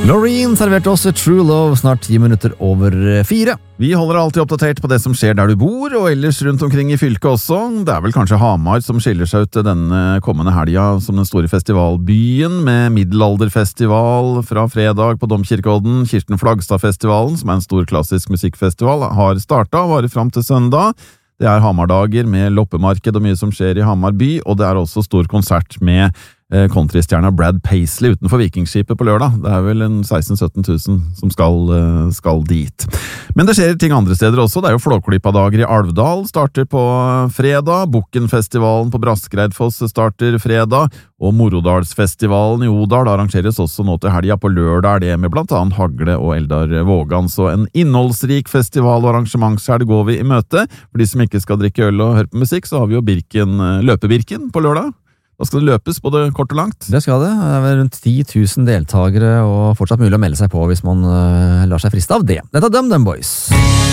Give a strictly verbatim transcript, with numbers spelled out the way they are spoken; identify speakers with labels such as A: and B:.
A: Loreen serverte oss True Love snart ti minutter over fire.
B: Vi holder alltid oppdatert på det som skjer der du bor, og ellers rundt omkring i fylket også. Det er vel kanskje Hamar som skiller seg ut denne kommende helga som den store festivalbyen, med middelalderfestival fra fredag på Domkirkeodden. Kirsten Flagstad-festivalen, som er en stor klassisk musikkfestival, har startet og varer fram til søndag. Det er Hamardager med loppemarked og mye som skjer i Hamar by, og det er også stor konsert med countrystjerna Brad Paisley utenfor Vikingskipet på lørdag. Det er vel en seksten til sytten tusen som skal, skal dit. Men det skjer ting andre steder også. Det er jo Flåklypa-dager i Alvdal starter på fredag, Bukkenfestivalen på Braskereidfoss starter fredag, og Morodalsfestivalen i Odal arrangeres også nå til helga. På lørdag er det med blant annet Hagle og Eldar Vågan, så en innholdsrik festival- og arrangementshelg går vi i møte. For de som ikke skal drikke øl og høre på musikk, så har vi jo Birken, Løpebirken på lørdag. Da skal det løpes både kort og langt.
A: Det skal det. Det er vel rundt ti tusen deltagere, og fortsatt mulig å melde seg på hvis man uh, lar seg friste av det. Dette er Dum Dum Boys.